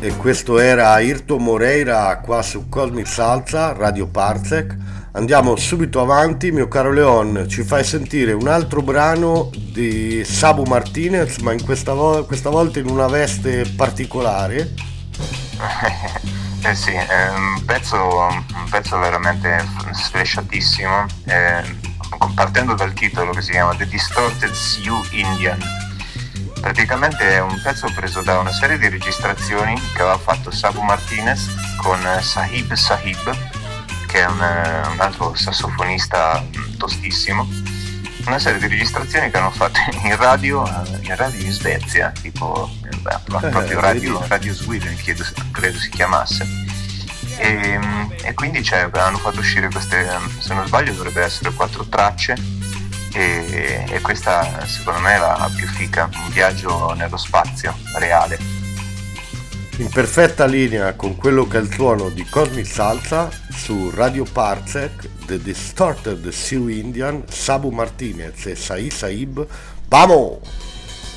E questo era Ayrton Moreira qua su Cosmic Salsa, Radio Parsec. Andiamo subito avanti, mio caro Leon, ci fai sentire un altro brano di Sabu Martinez, ma questa volta in una veste particolare. Eh sì, è un pezzo veramente sflesciatissimo, partendo dal titolo che si chiama The Distorted Sioux Indian. Praticamente è un pezzo preso da una serie di registrazioni che aveva fatto Sabu Martinez con Sahib Sahib, che è un altro sassofonista tostissimo. Una serie di registrazioni che hanno fatto in radio in Svezia, tipo proprio Radio Sweden credo si chiamasse. E quindi hanno fatto uscire queste, se non sbaglio dovrebbero essere 4 tracce. E questa secondo me è la più fica, un viaggio nello spazio reale. In perfetta linea con quello che è il suono di Cosmic Salsa su Radio Parsec, The Distorted Sioux Indian, Sabu Martinez e Saib. Vamos!